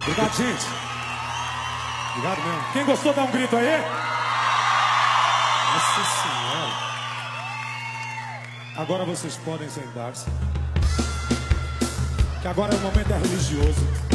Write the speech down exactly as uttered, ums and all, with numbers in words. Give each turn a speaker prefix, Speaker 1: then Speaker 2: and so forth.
Speaker 1: Obrigado, gente. Obrigado mesmo. Quem gostou, dá um grito aí. Nossa Senhora. Agora vocês podem sentar-se. Que agora o momento é religioso.